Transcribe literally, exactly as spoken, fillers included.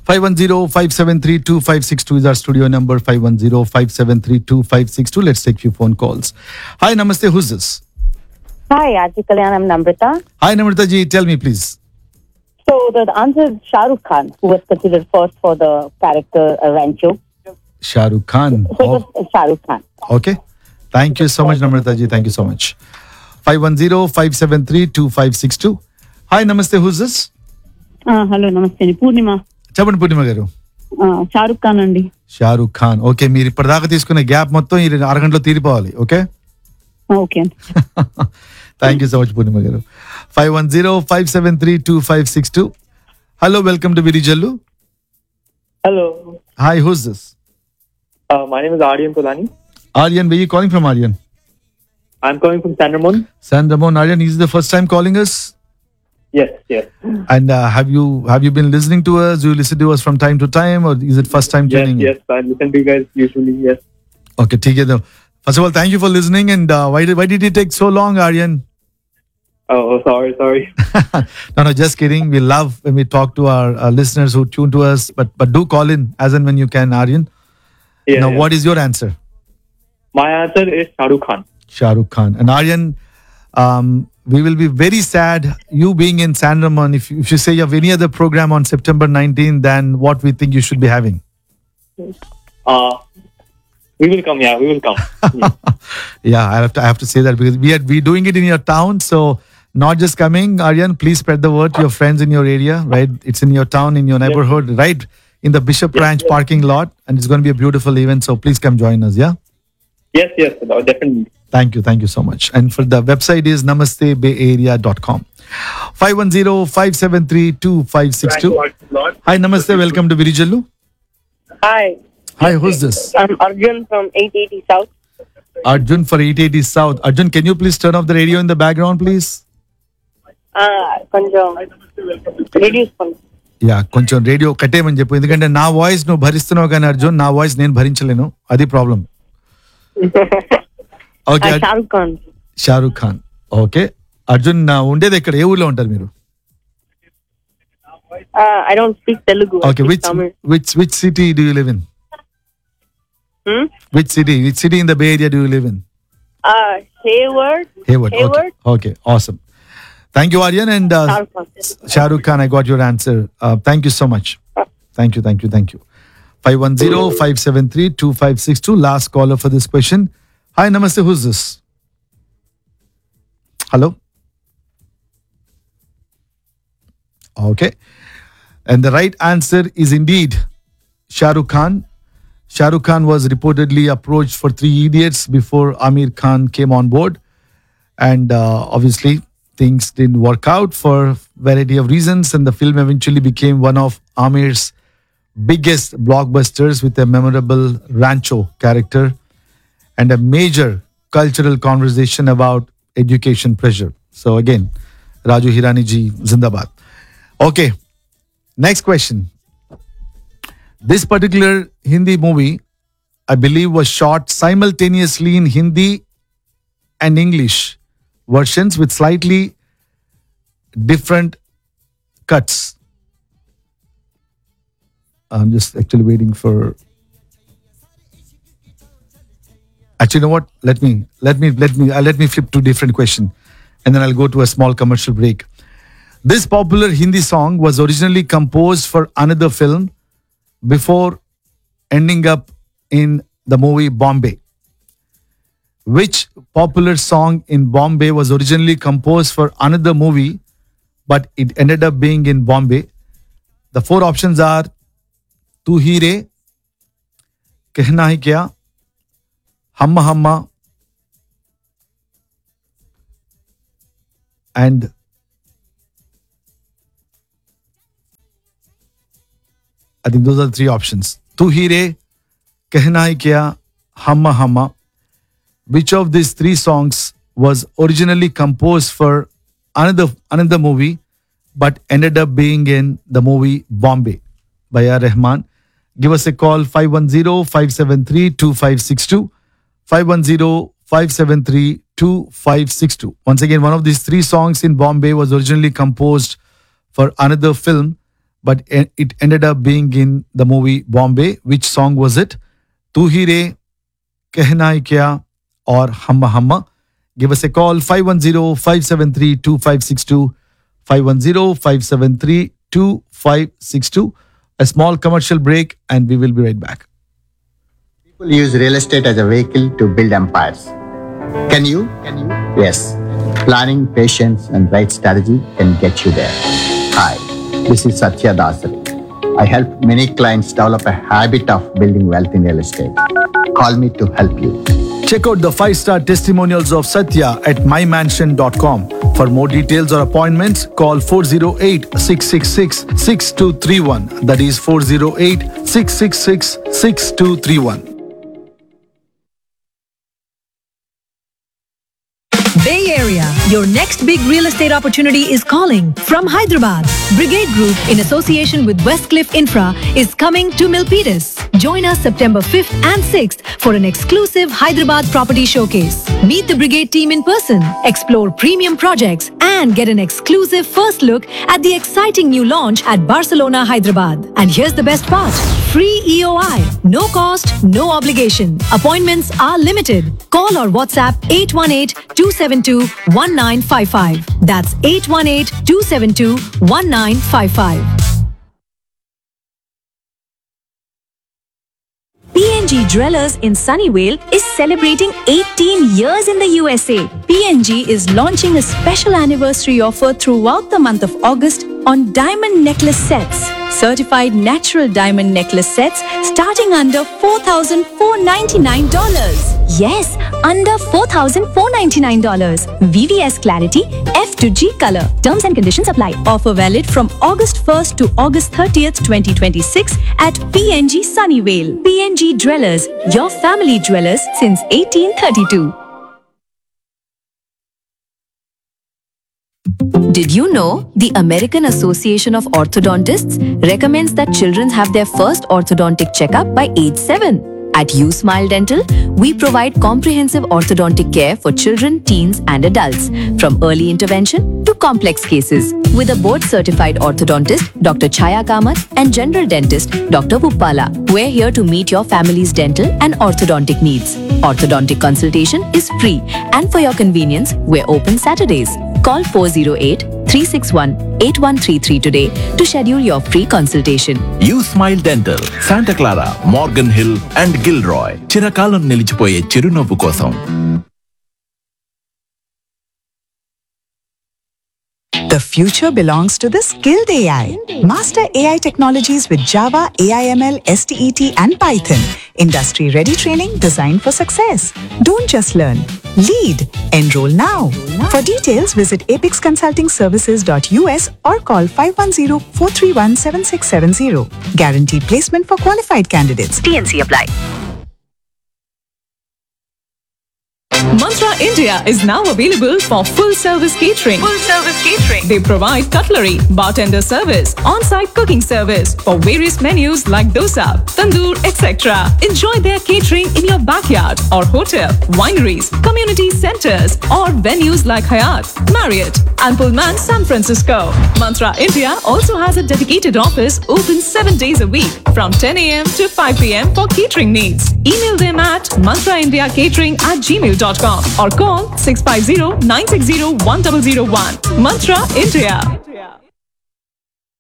five one zero, five seven three, two five six two is our studio number. five one zero, five seven three, two five six two. Let's take few phone calls. Hi, namaste. Who's this? Hi, Aarti Kalyan. I'm Namrata. Hi, Namrata ji. Tell me, please. So the answer is Shah Rukh Khan, who was considered first for the character uh, Rancho. Shah Rukh Khan. So it was Shah Rukh Khan. Okay. Thank you so much, Namrata ji. Thank you so much. five one zero, five seven three, two five six two. Hi, namaste. Who's this? Uh, hello, namaste. Purnima. Chapan Purnima garu. Uh, Shah Rukh Khan andi. Shah Rukh Khan. Okay, మీరు ఇప్పటిదాకా తీసుకున్న gap మొత్తం ఈ అరగంటలో తీరిపోవాలి. Okay. Okay. Thank you so much, Purnima garu. five one zero, five seven three, two five six two. Hello, welcome to Virijallu. Hello. Hi, who's this? Uh, my name is Aryan Tolani. Aryan, where are you calling from, Aryan? I'm calling from San Ramon. San Ramon. Aryan, is this the first time calling us? Yes, yes. And uh, have you have you been listening to us? Do you listen to us from time to time, or is it first time Yes, tuning yes. I listen to you guys usually, yes. in? Okay, ठीक है. First of all, thank you for listening. And uh, why did why did it take so long, Aryan? Oh, oh sorry, sorry. No, no, just kidding. We love when we talk to our uh, listeners who tune to us, but but do call in as and when you can, Aryan. Yeah, Now, yeah. what is your answer? My answer is Shah Rukh Khan. Shah Rukh Khan. And Aryan, um, we will be very sad you being in San Ramon if you, if you say you have any other program on September nineteenth than what we think you should be having. Uh, we will come, yeah, we will come. Yeah. Yeah, I have to I have to say that because we are we doing it in your town, so not just coming, Aryan. Please spread the word to your friends in your area, right? It's in your town, in your neighborhood, right in the Bishop Yes, Ranch yes. parking lot, and it's going to be a beautiful event. So please come join us. Yeah. Yes, yes, definitely. Thank you, thank you so much. And for the website is namaste bay area dot com. five one zero, five seven three, two five six two. Hi, namaste. Welcome to Virijallu. Hi, Hi, who's this? I'm Arjun from eight eighty South. Arjun for eight eighty South. Arjun, can you please turn off the radio in the background, please? Ah, కొంచెం reduce పండి. Yeah కొంచెం radio కట్టేయమని చెప్పు ఎందుకంటే నా voice నువ్వు భరిస్తున్నావు కానీ అర్జున్ నా voice నేను భరించలేను అది problem okay Shah Rukh Khan. Shahrukh Khan okay Arjun నా ఉండేది ఎక్కడ ఏ ఊర్లో ఉంటారు మీరు Uh, I don't speak Telugu. I okay speak which Tamil. Which which city do you live in Hmm? Which city which city in the bay area do you live in Uh, Hayward. Hayward. Okay. Hayward. Okay. Awesome. Thank you, Aryan. And uh, Shah Rukh Khan. Shah Rukh Khan, I got your answer. Uh, thank you so much. Thank you, thank you, thank you. five one zero, five seven three, two five six two. Last caller for this question. Hi, namaste. Who's this? Hello? Okay. And the right answer is indeed Shah Rukh Khan. Shah Rukh Khan was reportedly approached for Three Idiots before Amir Khan came on board. And uh, obviously, things didn't work out for a variety of reasons. And the film eventually became one of Amir's biggest blockbusters with a memorable Rancho character and a major cultural conversation about education pressure. So again, Raju Hirani ji, Zindabad. Okay, next question. This particular Hindi movie, I believe, was shot simultaneously in Hindi and English versions with slightly different cuts. I'm just actually waiting for. Actually, you know what? Let me let me let me uh, let me flip to a different question, and then I'll go to a small commercial break. This popular Hindi song was originally composed for another film before ending up in the movie Bombay. Which popular song in Bombay was originally composed for another movie, but it ended up being in Bombay? The four options are Tu Hi Re, Kehna Hi Kya, Hamma Hamma, and I think those are the three options. Tu Hi Re, Kehna Hi Kya, Hamma Hamma. Which of these three songs was originally composed for another another movie, but ended up being in the movie Bombay by A R Rahman? Give us a call five one zero, five seven three, two five six two. five one zero, five seven three, two five six two. Once again, one of these three songs in Bombay was originally composed for another film, but e- it ended up being in the movie Bombay. Which song was it? Tu Hi Re, Kehna Hai Kya, or Hamma Hamma? Give us a call five one zero, five seven three, two five six two, five one zero, five seven three, two five six two. A small commercial break and we will be right back. People use real estate as a vehicle to build empires. Can you? Can you? Yes. Planning, patience, and right strategy can get you there. Hi, this is Satya Dasari. I help many clients develop a habit of building wealth in real estate. Call me to help you. Check out the five-star testimonials of Satya at my mansion dot com. For more details or appointments, call four oh eight, six six six, six two three one. That is four oh eight, six six six, six two three one. Bay Area, your next big real estate opportunity is calling. From Hyderabad, Brigade Group, in association with Westcliff Infra, is coming to Milpitas. Join us September fifth and sixth for an exclusive Hyderabad property showcase. Meet the Brigade team in person, explore premium projects, and get an exclusive first look at the exciting new launch at Barcelona, Hyderabad. And here's the best part. Free E O I. No cost, no obligation. Appointments are limited. Call or WhatsApp eight one eight, two seven two, one nine five five. That's eight one eight, two seven two, one nine five five. P N G Dwellers in Sunnyvale is celebrating eighteen years in the U S A. P N G is launching a special anniversary offer throughout the month of August on diamond necklace sets. Certified natural diamond necklace sets starting under four thousand four hundred ninety-nine dollars. Yes, under four thousand four hundred ninety-nine dollars. V V S clarity, F to G color. Terms and conditions apply. Offer valid from August first to August thirtieth, twenty twenty-six at P N G Sunnyvale. P N G Dwellers, your family dwellers since eighteen thirty-two. Did you know the American Association of Orthodontists recommends that children have their first orthodontic checkup by age seven? At USmile Dental, we provide comprehensive orthodontic care for children, teens, and adults, from early intervention to complex cases. With a board-certified orthodontist, Doctor Chaya Kamath, and general dentist, Doctor Uppala, we're here to meet your family's dental and orthodontic needs. Orthodontic consultation is free, and for your convenience, we're open Saturdays. Call four oh eight, three six one, eight one three three today to schedule your free consultation. USmile Dental, Santa Clara, Morgan Hill, and Gilroy. చిరకాలం నిలిచిపోయే చిరునవ్వు కోసం. The future belongs to the skilled A I. Master A I technologies with Java, A I M L, S T E T, and Python. Industry-ready training designed for success. Don't just learn. Lead. Enroll now. For details, visit apix consulting services dot U S or call five one zero, four three one, seven six seven zero. Guaranteed placement for qualified candidates. T N C apply. Mantra India is now available for full-service catering. Full-service catering. They provide cutlery, bartender service, on-site cooking service for various menus like dosa, tandoor, et cetera. Enjoy their catering in your backyard or hotel, wineries, community centers, or venues like Hyatt, Marriott, and Pullman San Francisco. Mantra India also has a dedicated office open seven days a week from ten a m to five p m for catering needs. Email them at mantraindiacatering at gmail dot com or call six five zero, nine six zero, one zero zero one. Mantra India.